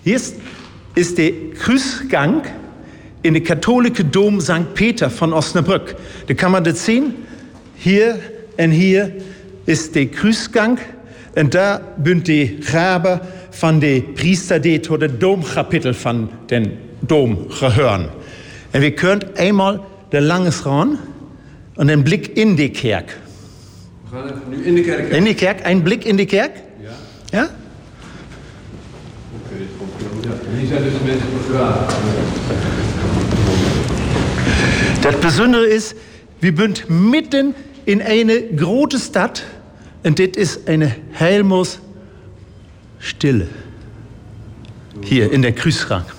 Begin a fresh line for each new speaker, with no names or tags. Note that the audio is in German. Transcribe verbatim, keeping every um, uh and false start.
Hier ist, ist der Kreuzgang in den katholischen Dom Sankt Peter von Osnabrück. Da kann man das sehen. Hier und hier ist der Kreuzgang. Und da sind die Graben von den Priester, die zu dem Domkapitel von den Dom gehören. Und wir können einmal der langes ran und einen Blick in die Kerk.
We gaan even nu in de kerk.
In die Kerk, ein Blick in die Kerk?
Ja.
Ja?
Oké, dit komt zo. Ja. Hier zijn dus de mensen begraven.
Das Besondere ist, wir sind mitten in eine große Stadt und das ist eine Helmos Stille. Hier in der Kreuzgang.